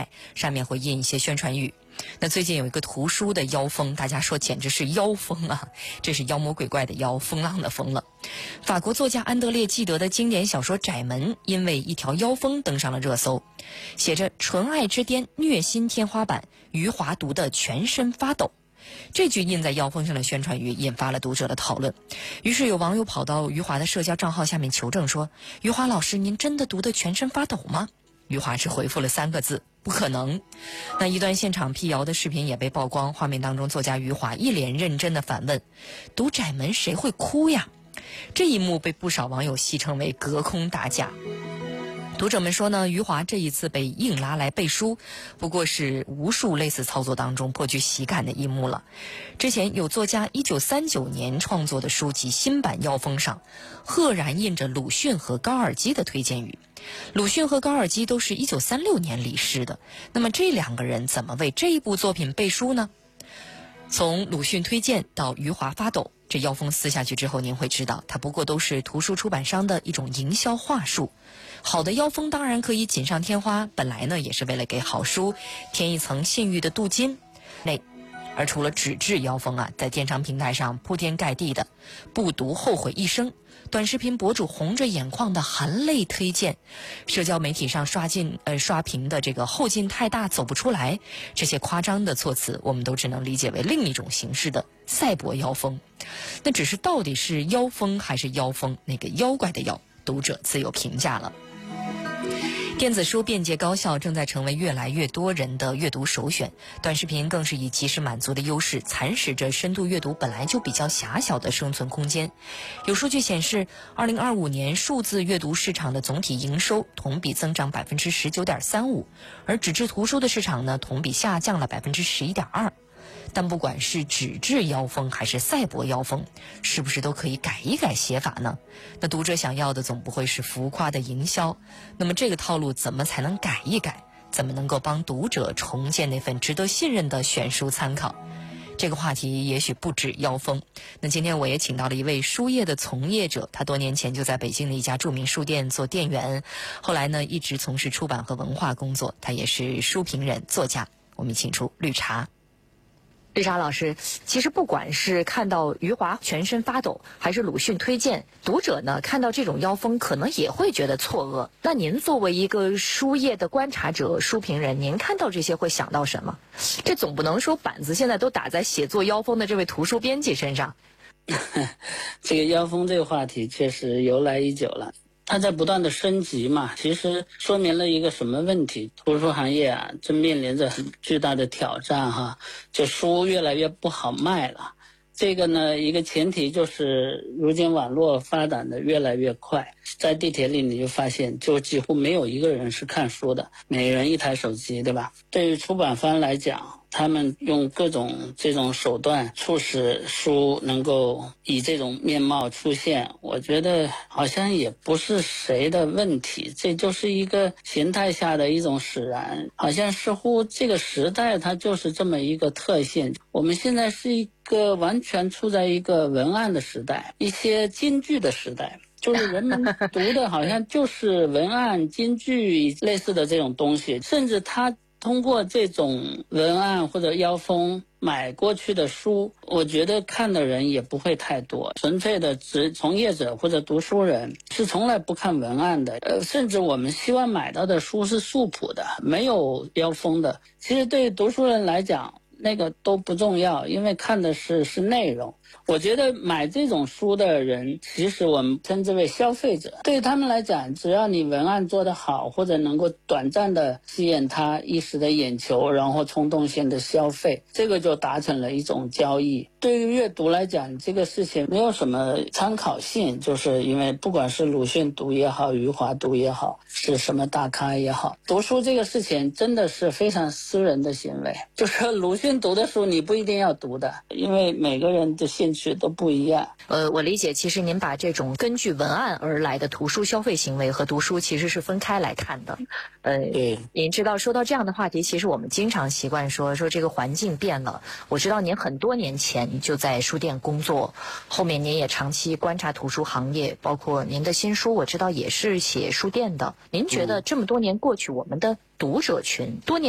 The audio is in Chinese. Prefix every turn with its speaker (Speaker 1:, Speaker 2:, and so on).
Speaker 1: 袋，上面会印一些宣传语。那最近有一个图书的妖风，大家说简直是妖风啊，这是妖魔鬼怪的妖，风浪的风了。法国作家安德烈·纪德的经典小说《窄门》因为一条妖风登上了热搜，写着纯爱之巅，虐心天花板，余华读得全身发抖。这句印在妖风上的宣传语引发了读者的讨论，于是有网友跑到余华的社交账号下面求证说，余华老师您真的读得全身发抖吗？余华只回复了3个字，不可能。那一段现场辟谣的视频也被曝光，画面当中作家余华一脸认真的反问，读窄门谁会哭呀？这一幕被不少网友戏称为隔空打架。读者们说呢，余华这一次被硬拉来背书，不过是无数类似操作当中颇具喜感的一幕了。之前有作家1939年创作的书籍新版妖风上，赫然印着鲁迅和高尔基的推荐语。鲁迅和高尔基都是1936年离世的，那么这2个人怎么为这一部作品背书呢？从鲁迅推荐到余华发抖，这妖风撕下去之后，您会知道它不过都是图书出版商的一种营销话术。好的妖风当然可以锦上添花，本来呢也是为了给好书添一层信誉的镀金。而除了纸质妖风啊，在电商平台上铺天盖地的不读后悔一生，短视频博主红着眼眶的含泪推荐，社交媒体上刷屏的这个后劲太大走不出来，这些夸张的措辞我们都只能理解为另一种形式的赛博妖风。那只是到底是妖风还是妖风，那个妖怪的妖，读者自有评价了。电子书便捷高效，正在成为越来越多人的阅读首选。短视频更是以及时满足的优势，蚕食着深度阅读本来就比较狭小的生存空间。有数据显示，2025年数字阅读市场的总体营收同比增长 19.35%， 而纸质图书的市场呢，同比下降了 11.2%。但不管是纸质妖风还是赛博妖风，是不是都可以改一改写法呢？那读者想要的总不会是浮夸的营销，那么这个套路怎么才能改一改？怎么能够帮读者重建那份值得信任的选书参考？这个话题也许不止妖风。那今天我也请到了一位书业的从业者，他多年前就在北京的一家著名书店做店员，后来呢一直从事出版和文化工作，他也是书评人、作家。我们请出绿茶。绿茶老师，其实不管是看到余华全身发抖，还是鲁迅推荐，读者呢看到这种妖风可能也会觉得错愕。那您作为一个书业的观察者、书评人，您看到这些会想到什么？这总不能说板子现在都打在写作妖风的这位图书编辑身上。
Speaker 2: 这个妖风这个话题确实由来已久了，它在不断的升级嘛，其实说明了一个什么问题？图书行业啊，正面临着很巨大的挑战哈，就书越来越不好卖了。这个呢，一个前提就是如今网络发展的越来越快，在地铁里你就发现，就几乎没有一个人是看书的，每人一台手机，对吧？对于出版方来讲，他们用各种这种手段促使书能够以这种面貌出现，我觉得好像也不是谁的问题，这就是一个形态下的一种使然，好像似乎这个时代它就是这么一个特性。我们现在是一个完全处在一个文案的时代，一些金句的时代，就是人们读的好像就是文案、金句类似的这种东西，甚至他通过这种文案或者妖风买过去的书，我觉得看的人也不会太多。纯粹的从业者或者读书人是从来不看文案的，甚至我们希望买到的书是素朴的，没有妖风的。其实对于读书人来讲，那个都不重要，因为看的是内容。我觉得买这种书的人，其实我们称之为消费者，对于他们来讲，只要你文案做得好，或者能够短暂的吸引他一时的眼球，然后冲动性的消费，这个就达成了一种交易。对于阅读来讲，这个事情没有什么参考性，就是因为不管是鲁迅读也好，余华读也好，是什么大咖也好，读书这个事情真的是非常私人的行为。就是鲁迅读的书你不一定要读的，因为每个人的兴趣都不一样。
Speaker 1: 我理解，其实您把这种根据文案而来的图书消费行为和读书其实是分开来看的。
Speaker 2: 对，
Speaker 1: 您知道说到这样的话题，其实我们经常习惯说这个环境变了。我知道您很多年前就在书店工作，后面您也长期观察图书行业，包括您的新书我知道也是写书店的。您觉得这么多年过去，我们的读者群多年